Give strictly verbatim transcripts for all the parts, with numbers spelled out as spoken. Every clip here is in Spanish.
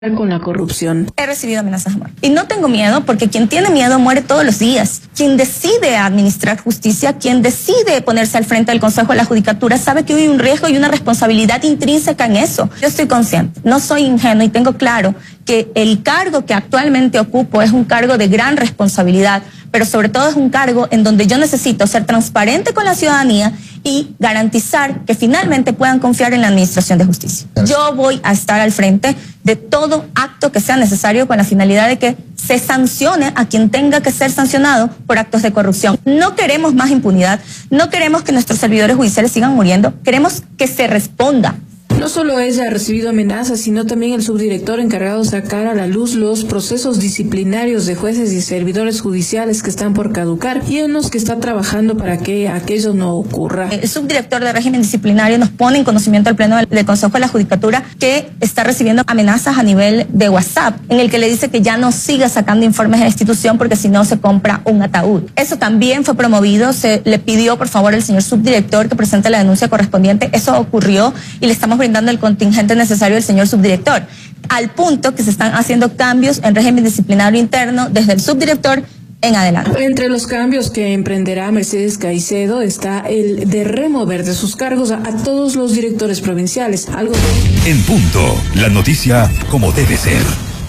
con la corrupción. He recibido amenazas de muerte. Y no tengo miedo porque quien tiene miedo muere todos los días. Quien decide administrar justicia, quien decide ponerse al frente del Consejo de la Judicatura, sabe que hay un riesgo y una responsabilidad intrínseca en eso. Yo estoy consciente, no soy ingenuo y tengo claro que el cargo que actualmente ocupo es un cargo de gran responsabilidad, pero sobre todo es un cargo en donde yo necesito ser transparente con la ciudadanía y garantizar que finalmente puedan confiar en la administración de justicia. Yo voy a estar al frente de todo acto que sea necesario con la finalidad de que se sancione a quien tenga que ser sancionado por actos de corrupción. No queremos más impunidad, no queremos que nuestros servidores judiciales sigan muriendo, queremos que se responda. No solo ella ha recibido amenazas, sino también el subdirector encargado de sacar a la luz los procesos disciplinarios de jueces y servidores judiciales que están por caducar y en los que está trabajando para que aquello no ocurra. El subdirector de régimen disciplinario nos pone en conocimiento al Pleno del Consejo de la Judicatura que está recibiendo amenazas a nivel de WhatsApp, en el que le dice que ya no siga sacando informes de la institución porque si no se compra un ataúd. Eso también fue promovido, se le pidió por favor al señor subdirector que presente la denuncia correspondiente, eso ocurrió y le estamos brindando el contingente necesario al señor subdirector, al punto que se están haciendo cambios en régimen disciplinario interno desde el subdirector en adelante. Entre los cambios que emprenderá Mercedes Caicedo está el de remover de sus cargos a, a todos los directores provinciales, algo que... En punto, la noticia como debe ser.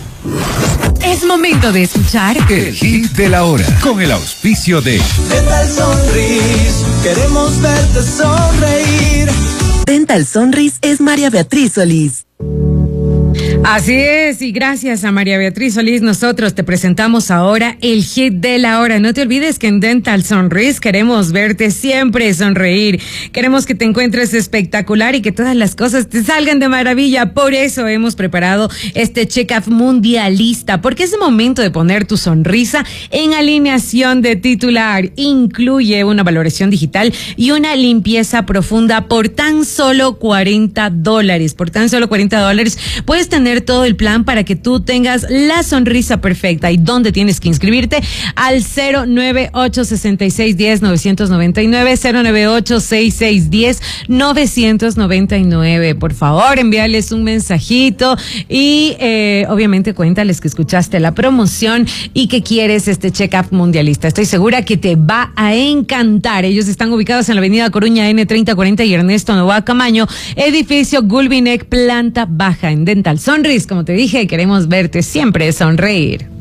Es momento de escuchar El hit de la hora, con el auspicio de Dental Sonris, queremos verte sonreír. Dental Sonris es María Beatriz Solís. Así es, y gracias a María Beatriz Solís, nosotros te presentamos ahora el hit de la hora. No te olvides que en Dental Sonris queremos verte siempre sonreír. Queremos que te encuentres espectacular y que todas las cosas te salgan de maravilla. Por eso hemos preparado este check-up mundialista, porque es el momento de poner tu sonrisa en alineación de titular. Incluye una valoración digital y una limpieza profunda por tan solo cuarenta dólares. Por tan solo cuarenta dólares puedes tener todo el plan para que tú tengas la sonrisa perfecta. ¿Y dónde tienes que inscribirte? Al cero nueve ocho seis seis uno cero nueve nueve nueve, cero nueve ocho seis seis uno cero nueve nueve nueve. Por favor, envíales un mensajito y eh, obviamente cuéntales que escuchaste la promoción y que quieres este check-up mundialista. Estoy segura que te va a encantar. Ellos están ubicados en la avenida Coruña N treinta cuarenta y Ernesto Novoa Camaño, edificio Gulbinek, planta baja, en Dental Sonris. Como te dije, queremos verte siempre sonreír.